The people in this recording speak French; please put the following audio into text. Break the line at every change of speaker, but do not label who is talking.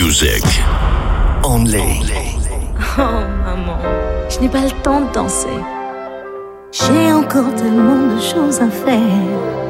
music. Only.
Oh maman, je n'ai pas le temps de danser. J'ai encore tellement de choses à faire.